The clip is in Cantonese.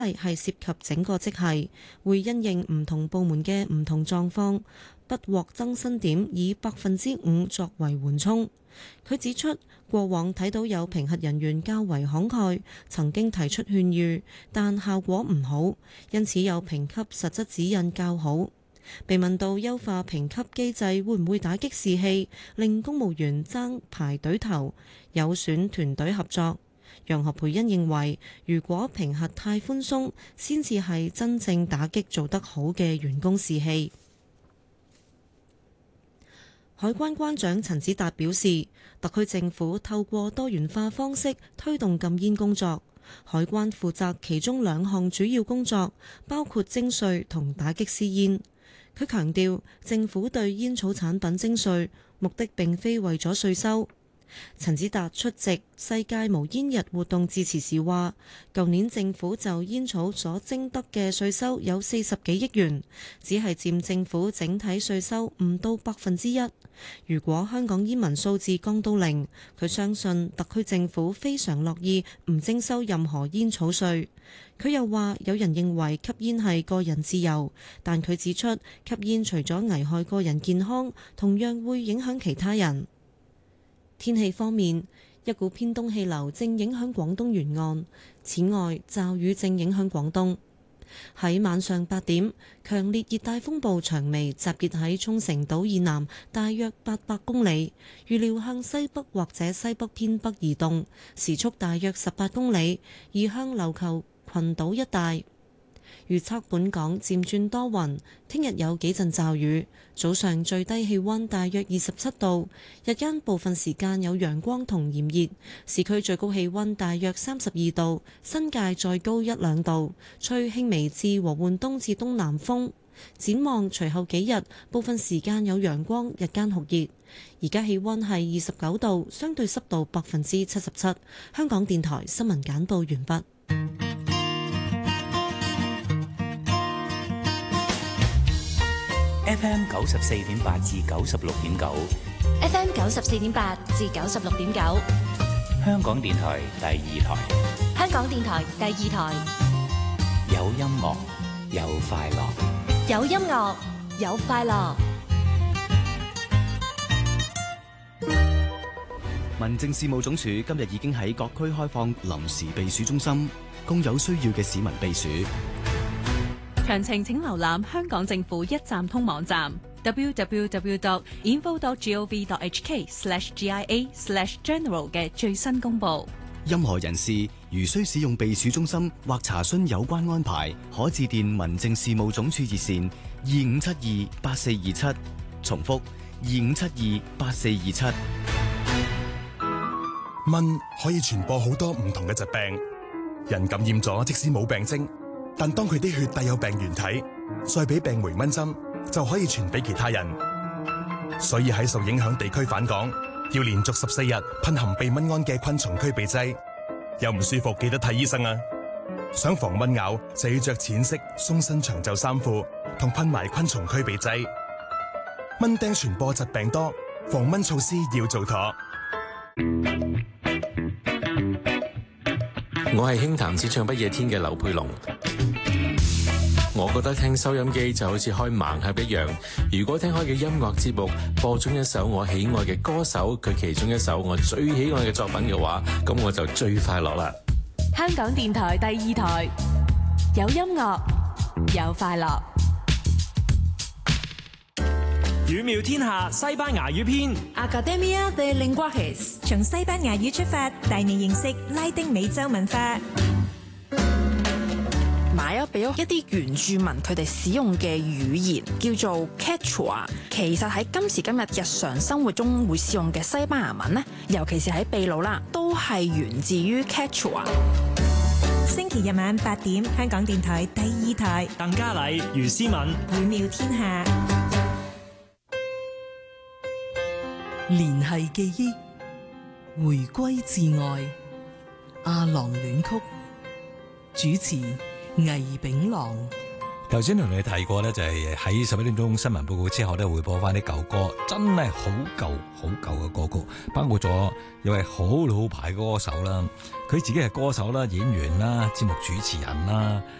係涉及整個職系，會因應唔同部門嘅唔同狀況，不獲增薪點以5%作為緩衝。佢指出，過往睇到有評核人員較為慷慨，曾經提出勸喻，但效果唔好，因此有評級實質指引較好。被問到優化評級機制會唔會打擊士氣，令公務員爭排隊頭，有損團隊合作，楊何蓓茵認為，如果評核太寬鬆，先至係真正打擊做得好嘅員工士氣。海關關長陳子達表示，特區政府透過多元化方式推動禁煙工作，海關負責其中2項主要工作，包括徵稅同打擊私煙。佢強調，政府對煙草產品徵稅目的並非為咗稅收。陳子達出席世界無煙日活動致辭時話，舊年政府就煙草所徵得嘅稅收有40幾億元，只係佔政府整體稅收唔到1%。如果香港煙民數字降到0，佢相信特區政府非常樂意唔徵收任何煙草稅。佢又話，有人認為吸煙係個人自由，但佢指出，吸煙除咗危害個人健康，同樣會影響其他人。天氣方面，一股偏東氣流正影響廣東沿岸，此外驟雨正影響廣東。喺晚上8點，強烈熱帶風暴長眉集結喺沖繩島以南大約800公里，預料向西北或者西北偏北移動，時速大約18公里，移向琉球群島一帶。預測本港漸轉多雲，聽日有幾陣驟雨，早上最低氣溫大約27度，日間部分時間有陽光同炎熱，市區最高氣溫大約32度，新界再高1-2度，吹輕微至和緩東至東南風。展望隨後幾日，部分時間有陽光，日間酷熱。而家氣溫係29度，相對濕度77%。香港電台新聞簡報完畢。 FM 94.8至96.9 ，FM 94.8至96.9， 香港電台第2台， 香港電台第2台， 有音樂，有快樂， 有音樂，有快樂。 民政事務總署今日已經喺各區開放臨時避暑中心，供有需要嘅市民避暑。 詳情請瀏覽香港政府一站通網站 www.info.gov.hk/GIA/general 嘅最新公佈。 任何人士如需使用避暑中心或查詢有關安排，可致電民政事務總署熱線25728427，重複25728427。 蚊可以傳播好多唔同嘅疾病，人感染咗即使冇病徵，但當佢啲血帶有病原體，再俾病媒蚊針，就可以傳俾其他人。所以喺受影響地區返港，要連續14日噴含避蚊胺嘅昆蟲驅避劑。有唔舒服記得睇醫生啊！想防蚊咬就要着淺色鬆身長袖衫褲，同噴埋昆蟲驅避劑。蚊叮傳播疾病多，防蚊措施要做妥。 我係輕談只唱不夜天嘅劉佩龍。我覺得聽收音機就好似開盲盒一樣，如果聽開嘅音樂節目播中一首我喜愛嘅歌手佢其中一首我最喜愛嘅作品嘅話，咁我就最快樂啦。 香港電台第2台，有音樂，有快樂。 語妙天下西班牙語篇 Academia de Lenguajes 從西班牙語出發，帶你認識拉丁美洲文化。 買咗俾咗一啲原住民佢哋使用嘅語言叫做 Quechua， 其實喺今時今日日常生活中會使用嘅西班牙文呢，尤其是喺秘魯啦，都係源自於 Quechua。 星期日晚8點，香港電台第2台， 鄧嘉麗、余思敏， 語妙天下。 聯繫記憶，回歸至愛，阿郎戀曲，主持魏炳郎。 頭先同你提過咧，就係喺11點鐘新聞報告之後咧，會播翻啲舊歌，真係好舊嘅歌曲，包括咗有位好老牌歌手啦，佢自己係歌手啦、演員啦、節目主持人啦。